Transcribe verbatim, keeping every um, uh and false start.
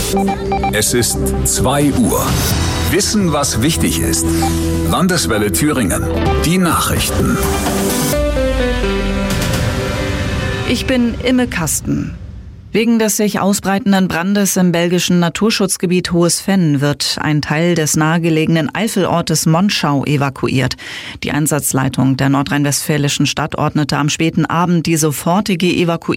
Es ist zwei Uhr. Wissen, was wichtig ist. Landeswelle Thüringen. Die Nachrichten. Ich bin Imme Kasten. Wegen des sich ausbreitenden Brandes im belgischen Naturschutzgebiet Hohes Venn wird ein Teil des nahegelegenen Eifelortes Monschau evakuiert. Die Einsatzleitung der nordrhein-westfälischen Stadt ordnete am späten Abend die sofortige Evakuierung